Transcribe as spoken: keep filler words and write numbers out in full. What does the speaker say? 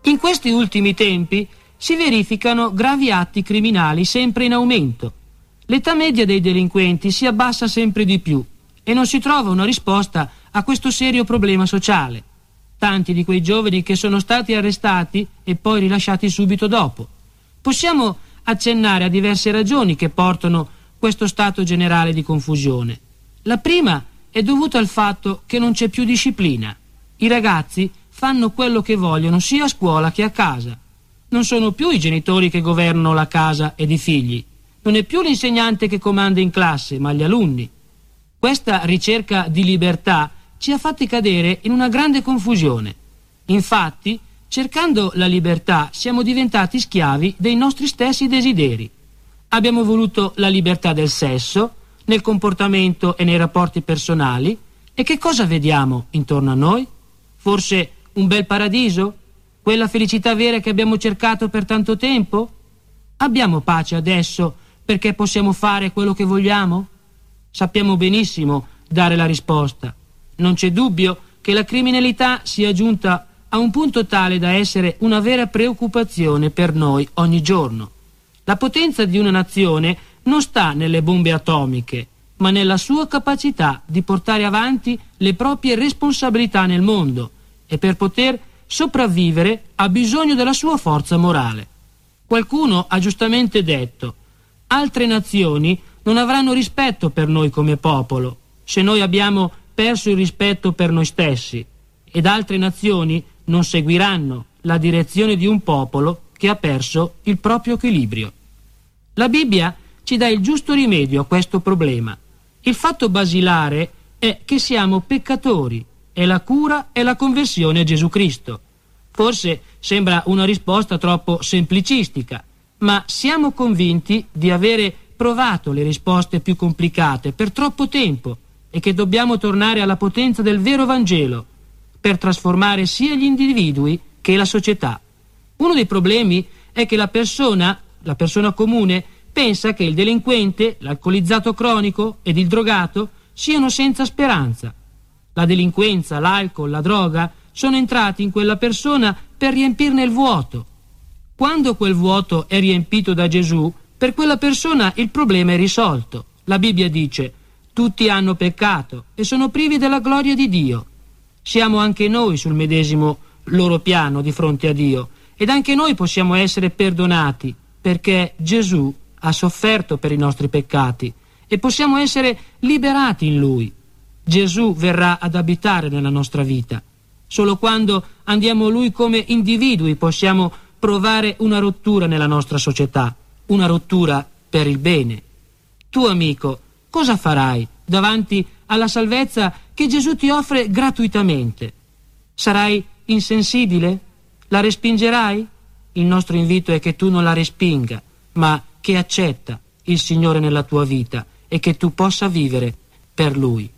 In questi ultimi tempi si verificano gravi atti criminali sempre in aumento. L'età media dei delinquenti si abbassa sempre di più e non si trova una risposta a questo serio problema sociale. Tanti di quei giovani che sono stati arrestati e poi rilasciati subito dopo. Possiamo accennare a diverse ragioni che portano questo stato generale di confusione. La prima è dovuta al fatto che non c'è più disciplina. I ragazzi fanno quello che vogliono sia a scuola che a casa. Non sono più i genitori che governano la casa ed i figli. Non è più l'insegnante che comanda in classe, ma gli alunni. Questa ricerca di libertà ci ha fatti cadere in una grande confusione. Infatti, cercando la libertà, siamo diventati schiavi dei nostri stessi desideri. Abbiamo voluto la libertà del sesso, nel comportamento e nei rapporti personali. E che cosa vediamo intorno a noi? Forse un bel paradiso? Quella felicità vera che abbiamo cercato per tanto tempo? Abbiamo pace adesso perché possiamo fare quello che vogliamo? Sappiamo benissimo dare la risposta. Non c'è dubbio che la criminalità sia giunta a un punto tale da essere una vera preoccupazione per noi ogni giorno. La potenza di una nazione non sta nelle bombe atomiche, ma nella sua capacità di portare avanti le proprie responsabilità nel mondo e per poter sopravvivere ha bisogno della sua forza morale. Qualcuno ha giustamente detto: altre nazioni non avranno rispetto per noi come popolo, se noi abbiamo perso il rispetto per noi stessi, ed altre nazioni non seguiranno la direzione di un popolo che ha perso il proprio equilibrio. La Bibbia ci dà il giusto rimedio a questo problema. Il fatto basilare è che siamo peccatori e la cura è la conversione a Gesù Cristo. Forse sembra una risposta troppo semplicistica, ma siamo convinti di avere provato le risposte più complicate per troppo tempo e che dobbiamo tornare alla potenza del vero Vangelo per trasformare sia gli individui che la società. Uno dei problemi è che la persona, la persona comune, pensa che il delinquente, l'alcolizzato cronico ed il drogato siano senza speranza. La delinquenza, l'alcol, la droga sono entrati in quella persona per riempirne il vuoto. Quando quel vuoto è riempito da Gesù, per quella persona il problema è risolto. La Bibbia dice: tutti hanno peccato e sono privi della gloria di Dio. Siamo anche noi sul medesimo loro piano di fronte a Dio ed anche noi possiamo essere perdonati perché Gesù ha sofferto per i nostri peccati e possiamo essere liberati in Lui. Gesù verrà ad abitare nella nostra vita. Solo quando andiamo a Lui come individui possiamo provare una rottura nella nostra società, una rottura per il bene. Tu, amico, cosa farai davanti alla salvezza che Gesù ti offre gratuitamente? Sarai insensibile? La respingerai? Il nostro invito è che tu non la respinga, ma che accetta il Signore nella tua vita e che tu possa vivere per Lui.